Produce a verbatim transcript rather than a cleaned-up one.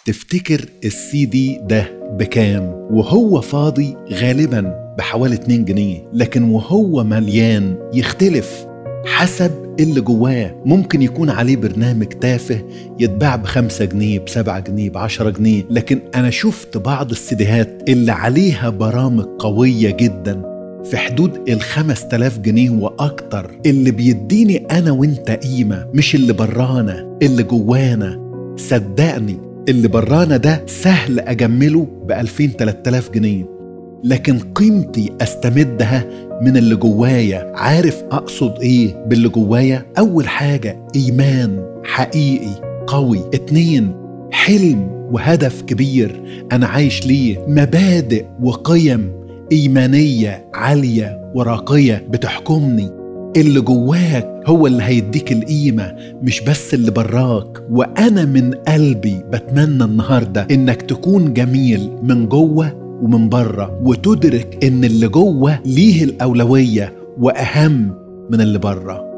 تفتكر السي دي ده بكام؟ وهو فاضي غالبا بحوالي اتنين جنيه، لكن وهو مليان يختلف حسب اللي جواه. ممكن يكون عليه برنامج تافه يتباع بخمسة جنيه بسبعة جنيه بعشرة جنيه، لكن أنا شفت بعض السيديهات اللي عليها برامج قوية جدا في حدود الخمس تلاف جنيه وأكتر، اللي بيديني أنا وإنت قيمة، مش اللي برانا، اللي جوانا. صدقني اللي برانا ده سهل أجمله بألفين تلات تلاف جنيه، لكن قيمتي أستمدها من اللي جوايا. عارف أقصد إيه باللي جوايا؟ أول حاجة إيمان حقيقي قوي، اتنين حلم وهدف كبير أنا عايش ليه، مبادئ وقيم إيمانية عالية وراقية بتحكمني. اللي جواك هو اللي هيديك القيمة، مش بس اللي براك. وأنا من قلبي بتمنى النهاردة إنك تكون جميل من جوه ومن بره، وتدرك إن اللي جوه ليه الأولوية وأهم من اللي بره.